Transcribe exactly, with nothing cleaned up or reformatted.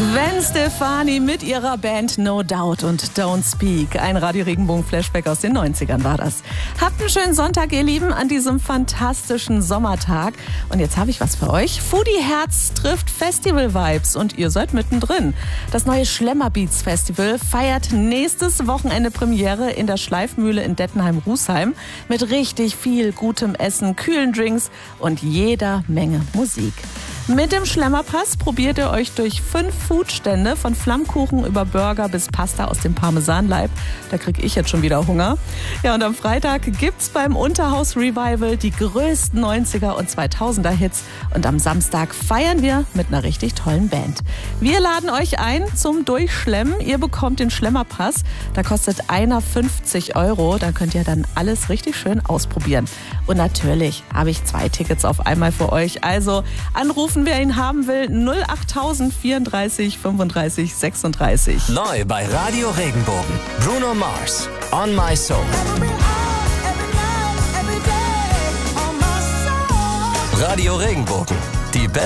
Gwen Stefani mit ihrer Band No Doubt und Don't Speak. Ein Radio-Regenbogen-Flashback aus den neunzigern war das. Habt einen schönen Sonntag, ihr Lieben, an diesem fantastischen Sommertag. Und jetzt habe ich was für euch. Foodie Herz trifft Festival-Vibes und ihr seid mittendrin. Das neue Schlemmerbeats Festival feiert nächstes Wochenende Premiere in der Schleifmühle in Dettenheim-Rußheim mit richtig viel gutem Essen, kühlen Drinks und jeder Menge Musik. Mit dem Schlemmerpass probiert ihr euch durch fünf Foodstände, von Flammkuchen über Burger bis Pasta aus dem Parmesanleib. Da krieg ich jetzt schon wieder Hunger. Ja, und am Freitag gibt's beim Unterhaus Revival die größten neunziger und zweitausender Hits. Und am Samstag feiern wir mit einer richtig tollen Band. Wir laden euch ein zum Durchschlemmen. Ihr bekommt den Schlemmerpass. Da kostet einer fünfzig Euro. Da könnt ihr dann alles richtig schön ausprobieren. Und natürlich habe ich zwei Tickets auf einmal für euch. Also anrufen, wer ihn haben will, null achttausend vierunddreißig fünfunddreißig sechsunddreißig. Neu bei Radio Regenbogen. Bruno Mars, On My Soul. Radio Regenbogen, die beste